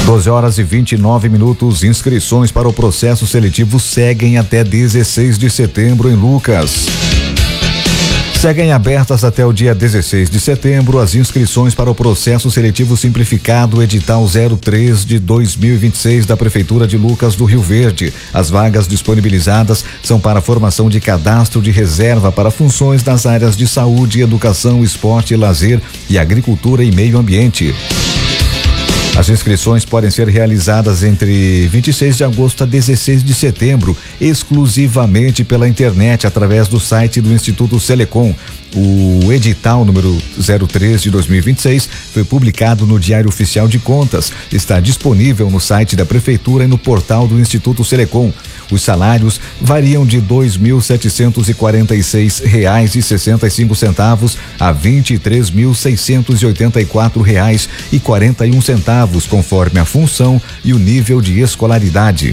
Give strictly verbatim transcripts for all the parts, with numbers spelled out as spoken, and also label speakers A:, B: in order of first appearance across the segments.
A: doze horas e vinte e nove minutos. Inscrições para o processo seletivo seguem até dezesseis de setembro em Lucas. Seguem abertas até o dia dezesseis de setembro as inscrições para o processo seletivo simplificado edital zero três de dois mil e vinte e seis da Prefeitura de Lucas do Rio Verde. As vagas disponibilizadas são para a formação de cadastro de reserva para funções nas áreas de saúde, educação, esporte, lazer e agricultura e meio ambiente. As inscrições podem ser realizadas entre vinte e seis de agosto a dezesseis de setembro, exclusivamente pela internet, através do site do Instituto Selecom. O edital número zero três de dois mil e vinte e seis foi publicado no Diário Oficial de Contas. Está disponível no site da Prefeitura e no portal do Instituto Selecom. Os salários variam de dois mil setecentos e quarenta e seis reais e sessenta e cinco centavos a vinte e três mil seiscentos e oitenta e quatro reais e quarenta e um centavos, conforme a função e o nível de escolaridade.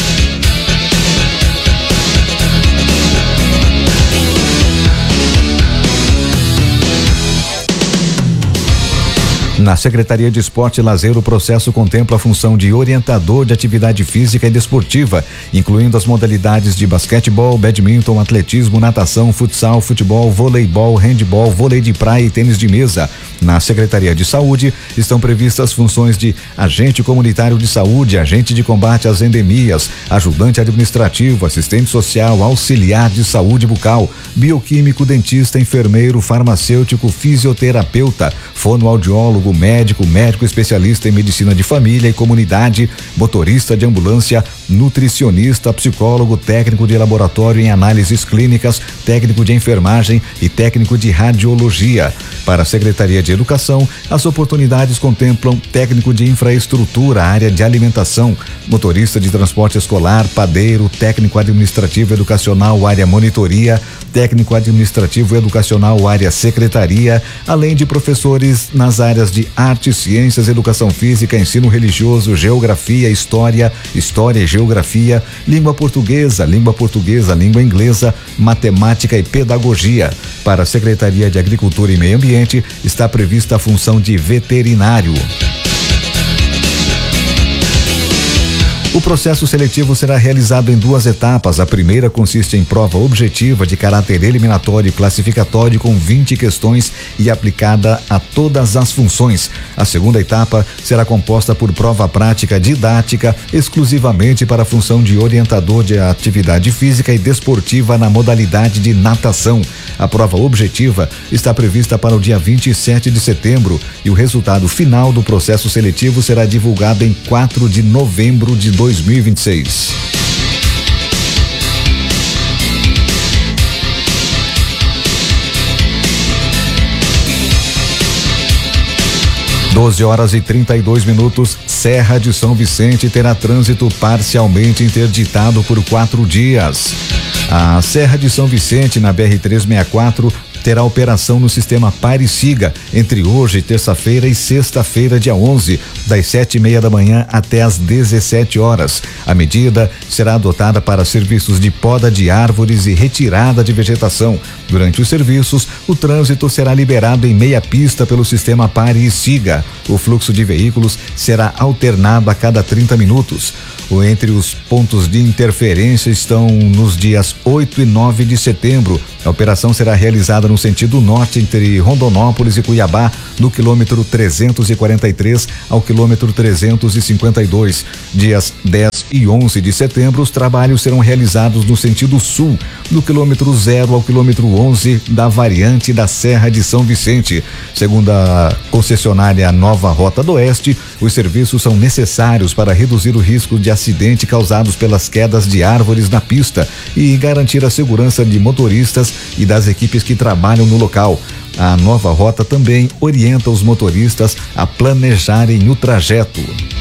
A: Na Secretaria de Esporte e Lazer, o processo contempla a função de orientador de atividade física e desportiva, incluindo as modalidades de basquetebol, badminton, atletismo, natação, futsal, futebol, voleibol, handebol, vôlei de praia e tênis de mesa. Na Secretaria de Saúde, estão previstas funções de agente comunitário de saúde, agente de combate às endemias, ajudante administrativo, assistente social, auxiliar de saúde bucal, bioquímico, dentista, enfermeiro, farmacêutico, fisioterapeuta, fonoaudiólogo, médico, médico especialista em medicina de família e comunidade, motorista de ambulância, nutricionista, psicólogo, técnico de laboratório em análises clínicas, técnico de enfermagem e técnico de radiologia. Para a Secretaria de Educação, as oportunidades contemplam técnico de infraestrutura, área de alimentação, motorista de transporte escolar, padeiro, técnico administrativo educacional, área monitoria, técnico administrativo educacional, área secretaria, além de professores nas áreas de arte, ciências, educação física, ensino religioso, geografia, história, história e geografia, língua portuguesa, língua portuguesa, língua inglesa, matemática e pedagogia. Para a Secretaria de Agricultura e Meio Ambiente, está prevista a função de veterinário. O processo seletivo será realizado em duas etapas. A primeira consiste em prova objetiva de caráter eliminatório e classificatório com vinte questões e aplicada a todas as funções. A segunda etapa será composta por prova prática didática exclusivamente para a função de orientador de atividade física e desportiva na modalidade de natação. A prova objetiva está prevista para o dia vinte e sete de setembro e o resultado final do processo seletivo será divulgado em quatro de novembro de dois mil e vinte e seis. doze horas e trinta e dois minutos. Serra de São Vicente terá trânsito parcialmente interditado por quatro dias. A Serra de São Vicente, na B R trezentos e sessenta e quatro, terá operação no sistema Pare e Siga entre hoje, terça-feira, e sexta-feira, dia onze, das sete e meia da manhã até as dezessete horas. A medida será adotada para serviços de poda de árvores e retirada de vegetação. Durante os serviços, o trânsito será liberado em meia pista pelo sistema Pare e Siga. O fluxo de veículos será alternado a cada trinta minutos. Entre os pontos de interferência estão nos dias oito e nove de setembro. A operação será realizada no sentido norte entre Rondonópolis e Cuiabá, no quilômetro trezentos e quarenta e três ao quilômetro trezentos e cinquenta e dois. Dias dez e onze de setembro, os trabalhos serão realizados no sentido sul, do quilômetro zero ao quilômetro onze da variante da Serra de São Vicente. Segundo a concessionária Nova Rota do Oeste, os serviços são necessários para reduzir o risco de acidente causados pelas quedas de árvores na pista e garantir a segurança de motoristas e das equipes que trabalham no local. A Nova Rota também orienta os motoristas a planejarem o trajeto.